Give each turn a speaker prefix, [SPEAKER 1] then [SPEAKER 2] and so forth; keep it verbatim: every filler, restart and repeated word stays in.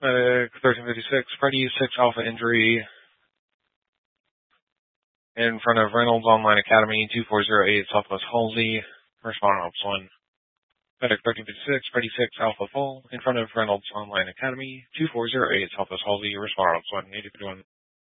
[SPEAKER 1] Medic thirteen fifty-six, Freddy six Alpha injury in front of Reynolds Online Academy, two four zero eight Southwest Halsey. Respond Ops one. Medic thirteen fifty-six, Freddy six Alpha Full in front of Reynolds Online Academy, two four zero eight Southwest Halsey. Respond Ops one, eighty fifty-one.